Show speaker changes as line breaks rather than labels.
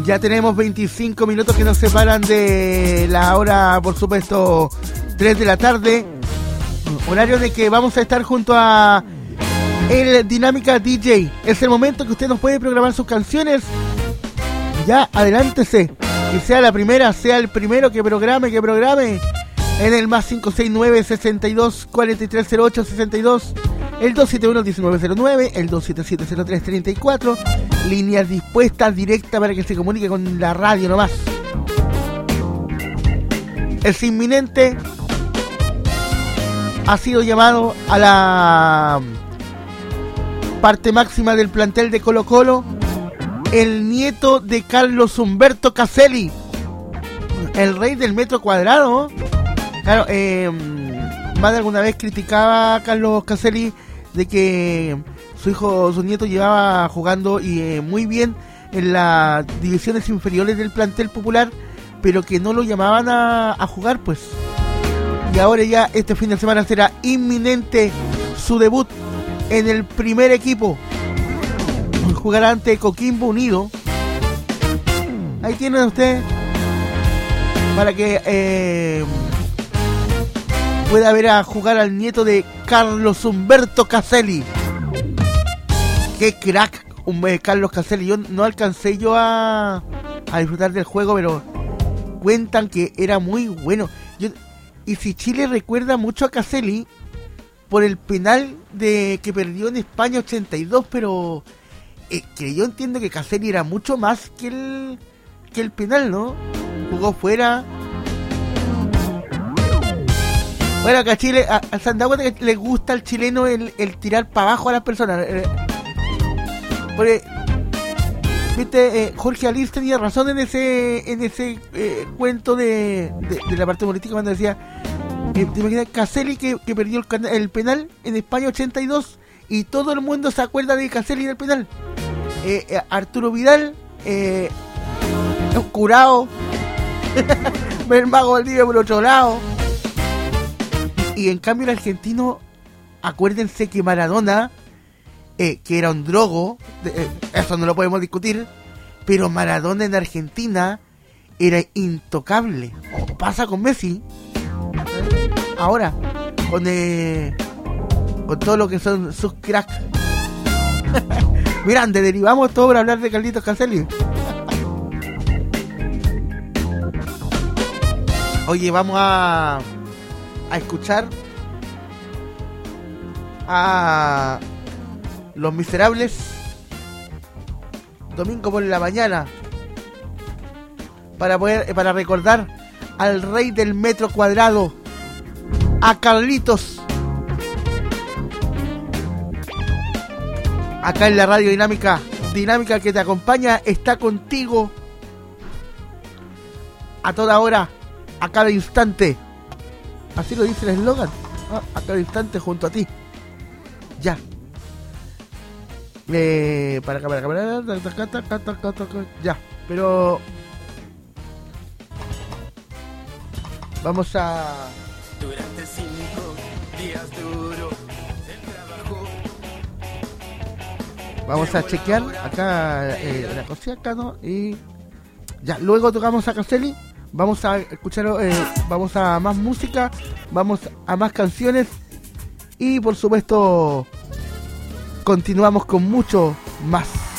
Ya tenemos 25 minutos que nos separan de la hora, por supuesto, 3 de la tarde. Horario de que vamos a estar junto a el Dinámica DJ. Es el momento que usted nos puede programar sus canciones. Ya, adelántese. Que sea la primera, sea el primero que programe. En el más 569-62-4308-62. El 271-1909, el 277-0334. Líneas dispuestas, directas para que se comunique con la radio nomás. Es inminente. Ha sido llamado a la parte máxima del plantel de Colo Colo el nieto de Carlos Humberto Caselli, el rey del metro cuadrado. Claro, más de alguna vez criticaba a Carlos Caselli de que su nieto llevaba jugando y muy bien en las divisiones inferiores del plantel popular, pero que no lo llamaban a jugar, pues. Y ahora ya este fin de semana será inminente su debut en el primer equipo. Jugará ante Coquimbo Unido. Ahí tienen ustedes para que pueda ver a jugar al nieto de Carlos Humberto Caselli. Qué crack, Carlos Caselli. Yo no alcancé a disfrutar del juego, pero cuentan que era muy bueno. Y si Chile recuerda mucho a Caselli por el penal que perdió en España 82, pero que yo entiendo que Caselli era mucho más que el penal, ¿no? Jugó fuera. Bueno, acá Chile, a Santiago que le gusta al chileno el tirar para abajo a las personas. Porque, viste, Jorge Alís tenía razón en ese cuento de la parte política cuando decía, ¿te imaginas Caselli que perdió el penal en España 82 y todo el mundo se acuerda de Caselli del penal? Arturo Vidal, Curao, el Mago Valdivia por otro lado. Y en cambio el argentino, acuérdense que Maradona, que era un drogo, eso no lo podemos discutir, pero Maradona en Argentina era intocable. O pasa con Messi ahora, con todo lo que son sus cracks. Mirá, derivamos todo para hablar de Carlitos Caselli. Oye, vamos a escuchar a Los Miserables, domingo por la mañana, para recordar al rey del metro cuadrado, a Carlitos, acá en la radio Dinámica que te acompaña, está contigo a toda hora, a cada instante. Así lo dice el eslogan, a cada instante junto a ti. Ya. Para ya, pero vamos a durante 5 días duro el trabajo. Vamos a chequear acá la cosilla acá, ¿no? Y ya, luego tocamos a Caselli. Vamos a escuchar, vamos a más música, vamos a más canciones y por supuesto continuamos con mucho más.